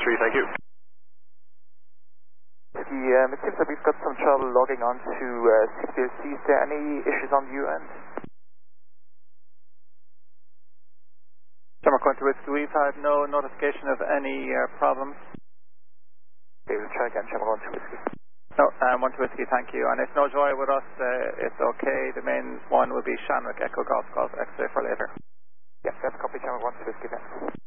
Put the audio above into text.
3, thank you. It seems that we've got some trouble logging on to CPLC. Is there any issues on your end? Shamrock 1 to Whiskey, we've had no notification of any problems. Okay, we'll try again, Shamrock 1 to Whiskey. No, 1 to Whiskey, thank you. And if no joy with us, it's okay. The main one will be Shamrock Echo Golf Golf X-ray for later. Yes, that's copy, Shamrock 1 to Whiskey then.